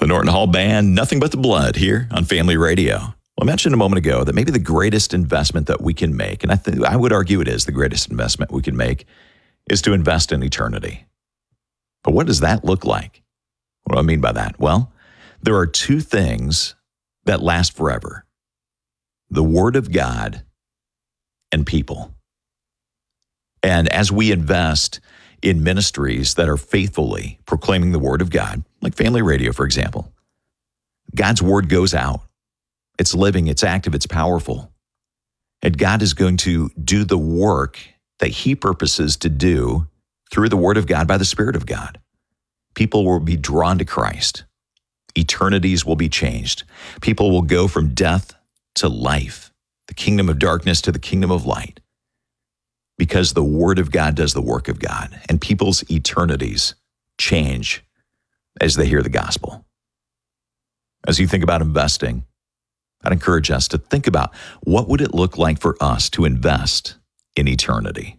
The Norton Hall Band, Nothing But the Blood, here on Family Radio. Well, I mentioned a moment ago that maybe the greatest investment that we can make, and I would argue it is the greatest investment we can make, is to invest in eternity. But what does that look like? What do I mean by that? Well, there are two things that last forever: the Word of God and people. And as we invest in ministries that are faithfully proclaiming the Word of God, like Family Radio, for example, God's Word goes out. It's living, it's active, it's powerful. And God is going to do the work that He purposes to do through the Word of God by the Spirit of God. People will be drawn to Christ. Eternities will be changed. People will go from death to life, the kingdom of darkness to the kingdom of light, because the Word of God does the work of God, and people's eternities change as they hear the gospel. As you think about investing, I'd encourage us to think about what would it look like for us to invest in eternity.